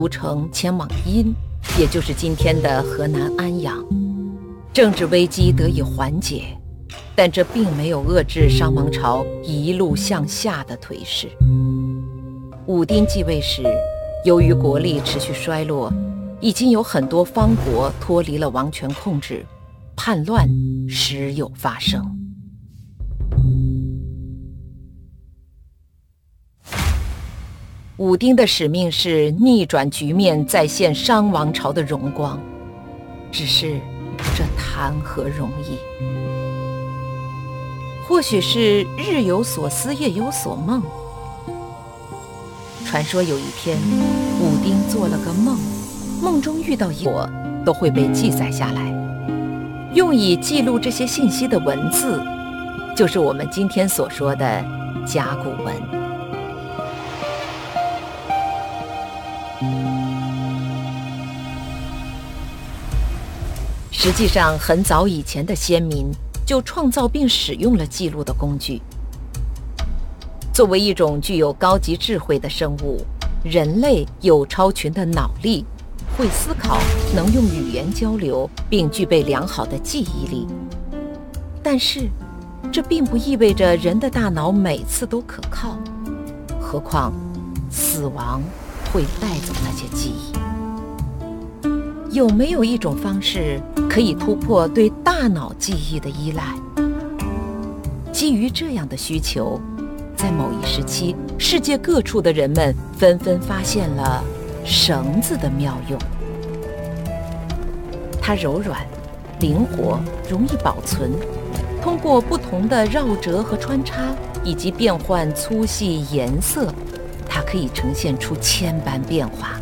都城前往殷，也就是今天的河南安阳。政治危机得以缓解，但这并没有遏制商王朝一路向下的颓势。武丁继位时，由于国力持续衰落，已经有很多方国脱离了王权控制，叛乱时有发生。武丁的使命是逆转局面，再现商王朝的荣光。只是这谈何容易？或许是日有所思，夜有所梦。传说有一天，武丁做了个梦，梦中遇到一个都会被记载下来，用以记录这些信息的文字，就是我们今天所说的甲骨文。实际上，很早以前的先民就创造并使用了记录的工具。作为一种具有高级智慧的生物，人类有超群的脑力，会思考，能用语言交流，并具备良好的记忆力。但是，这并不意味着人的大脑每次都可靠，何况死亡会带走那些记忆。有没有一种方式可以突破对大脑记忆的依赖？基于这样的需求，在某一时期，世界各处的人们纷纷发现了绳子的妙用。它柔软、灵活，容易保存。通过不同的绕折和穿插，以及变换粗细、颜色，它可以呈现出千般变化。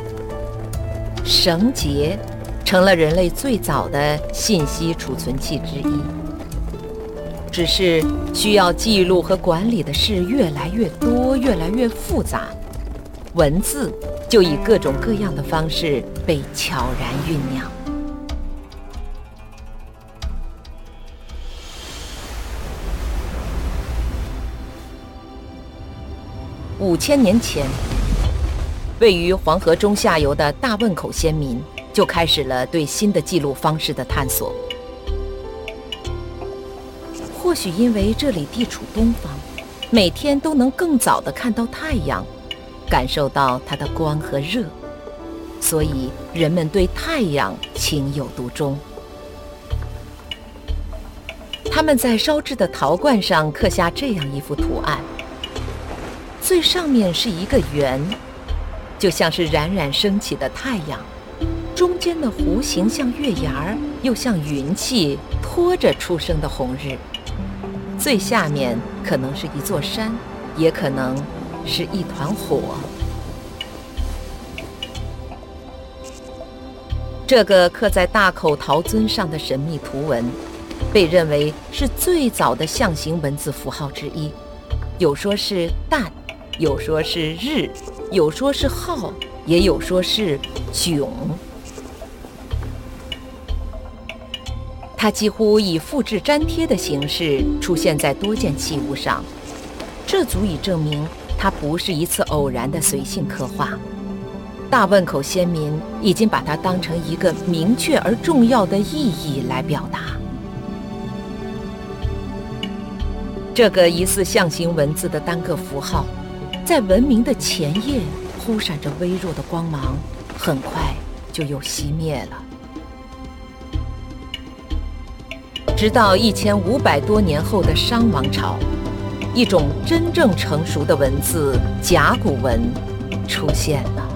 绳结成了人类最早的信息储存器之一。只是需要记录和管理的事越来越多，越来越复杂，文字就以各种各样的方式被悄然酝酿。5000年前，位于黄河中下游的大汶口先民就开始了对新的记录方式的探索。或许因为这里地处东方，每天都能更早地看到太阳，感受到它的光和热，所以人们对太阳情有独钟。他们在烧制的陶罐上刻下这样一幅图案，最上面是一个圆，就像是冉冉升起的太阳，中间的弧形像月牙儿，又像云气拖着初升的红日。最下面可能是一座山，也可能是一团火。这个刻在大口陶尊上的神秘图文，被认为是最早的象形文字符号之一。有说是旦，有说是日，有说是号，也有说是迥。它几乎以复制粘贴的形式出现在多件器物上，这足以证明它不是一次偶然的随性刻画。大汶口先民已经把它当成一个明确而重要的意义来表达。这个疑似象形文字的单个符号，在文明的前夜忽闪着微弱的光芒，很快就又熄灭了。直到1500多年后的商王朝，一种真正成熟的文字——甲骨文出现了。